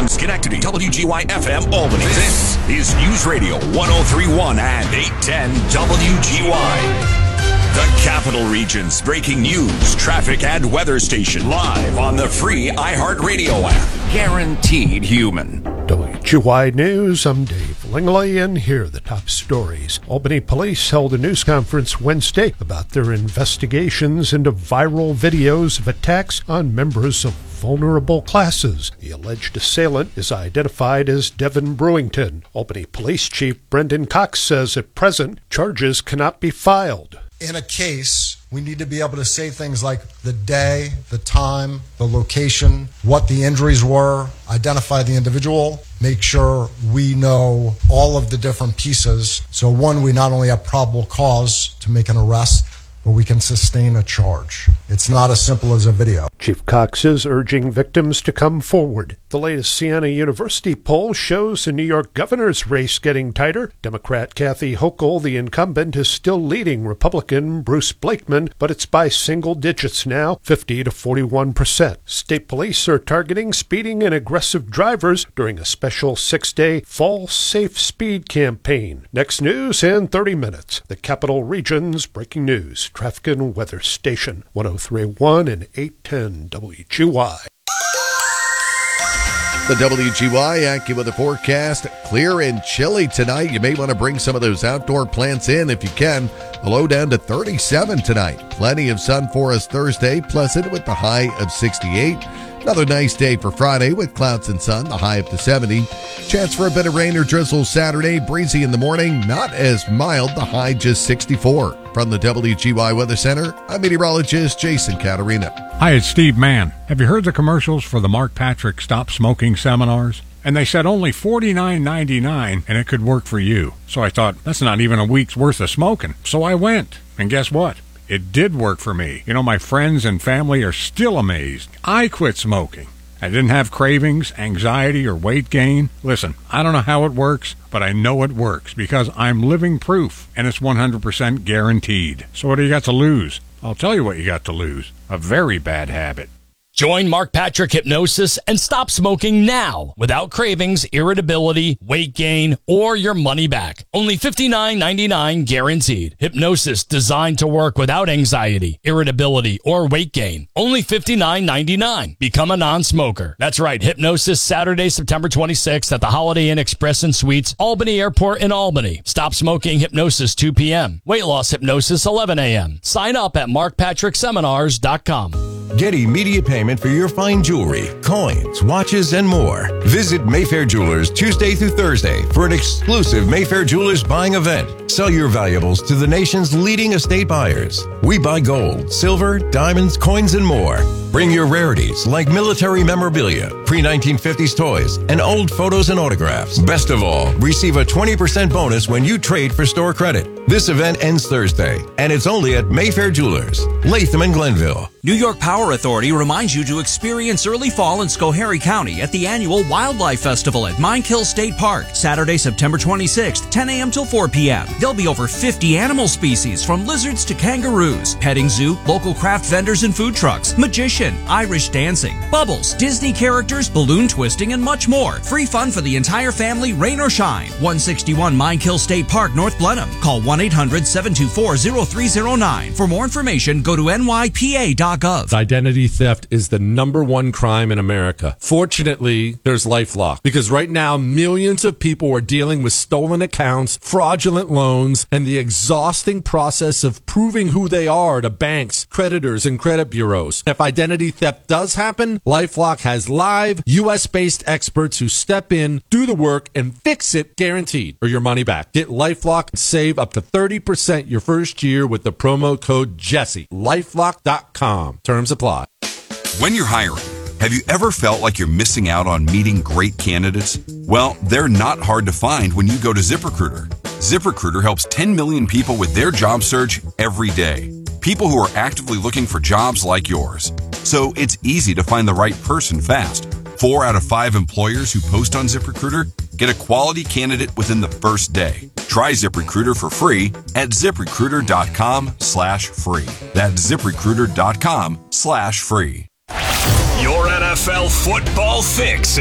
on Schenectady, WGY-FM Albany. This is News Radio 103.1 and 810 WGY. The Capital Region's breaking news, traffic, and weather station live on the free iHeartRadio app. Guaranteed human. WGY News, I'm Dave Langley, and here are the top stories. Albany police held a news conference Wednesday about their investigations into viral videos of attacks on members of vulnerable classes. The alleged assailant is identified as Devin Brewington. Albany Police Chief Brendan Cox says at present, charges cannot be filed. In a case, we need to be able to say things like the day, the time, the location, what the injuries were, identify the individual, make sure we know all of the different pieces. So one, we not only have probable cause to make an arrest, but we can sustain a charge. It's not as simple as a video. Chief Cox is urging victims to come forward. The latest Siena University poll shows the New York governor's race getting tighter. Democrat Kathy Hochul, the incumbent, is still leading Republican Bruce Blakeman, but it's by single digits now, 50 to 41%. State police are targeting speeding and aggressive drivers during a special 6-day Fall Safe Speed campaign. Next news in 30 minutes. The Capital Region's breaking news, traffic and weather station, 103.1 and 810 WGY. The WGY AccuWeather forecast, clear and chilly tonight. You may want to bring some of those outdoor plants in if you can. The low down to 37 tonight. Plenty of sun for us Thursday, pleasant with the high of 68. Another nice day for Friday with clouds and sun, the high up to 70. Chance for a bit of rain or drizzle Saturday, breezy in the morning, not as mild, the high just 64. From the WGY Weather Center, I'm meteorologist Jason Caterina. Hi, it's Steve Mann. Have you heard the commercials for the Mark Patrick Stop Smoking seminars? And they said only $49.99 and it could work for you. So I thought, that's not even a week's worth of smoking. So I went. And guess what? It did work for me. You know, my friends and family are still amazed. I quit smoking. I didn't have cravings, anxiety, or weight gain. Listen, I don't know how it works, but I know it works because I'm living proof, and it's 100% guaranteed. So what do you got to lose? I'll tell you what you got to lose. A very bad habit. Join Mark Patrick Hypnosis and stop smoking now without cravings, irritability, weight gain, or your money back. Only $59.99 guaranteed. Hypnosis designed to work without anxiety, irritability, or weight gain. Only $59.99. Become a non-smoker. That's right. Hypnosis Saturday, September 26th at the Holiday Inn Express and Suites, Albany Airport in Albany. Stop smoking hypnosis 2 p.m. Weight loss hypnosis 11 a.m. Sign up at markpatrickseminars.com. Get immediate payment for your fine jewelry, coins, watches, and more. Visit Mayfair Jewelers Tuesday through Thursday for an exclusive Mayfair Jewelers buying event. Sell your valuables to the nation's leading estate buyers. We buy gold, silver, diamonds, coins, and more. Bring your rarities like military memorabilia, pre-1950s toys, and old photos and autographs. Best of all, receive a 20% bonus when you trade for store credit. This event ends Thursday, and it's only at Mayfair Jewelers, Latham and Glenville. New York Power Authority reminds you to experience early fall in Schoharie County at the annual Wildlife Festival at Mine Kill State Park, Saturday, September 26th, 10 a.m. till 4 p.m. There'll be over 50 animal species, from lizards to kangaroos, petting zoo, local craft vendors and food trucks, magician, Irish dancing, bubbles, Disney characters, balloon twisting, and much more. Free fun for the entire family, rain or shine. 161 Mine Kill State Park, North Blenheim. Call 1-800-724-0309. For more information, go to nypa.gov. Identity theft is the #1 crime in America. Fortunately, there's LifeLock, because right now millions of people are dealing with stolen accounts, fraudulent loans, and the exhausting process of proving who they are to banks, creditors, and credit bureaus. If identity theft does happen, LifeLock has live, U.S.-based experts who step in, do the work, and fix it, guaranteed, or your money back. Get LifeLock and save up to 30% your first year with the promo code Jesse. LifeLock.com. Terms apply. When you're hiring, have you ever felt like you're missing out on meeting great candidates? Well, they're not hard to find when you go to ZipRecruiter. ZipRecruiter helps 10 million people with their job search every day. People who are actively looking for jobs like yours. So it's easy to find the right person fast. 4 out of 5 employers who post on ZipRecruiter get a quality candidate within the first day. Try ZipRecruiter for free at ZipRecruiter.com/free. That's ZipRecruiter.com/free. Your NFL football fix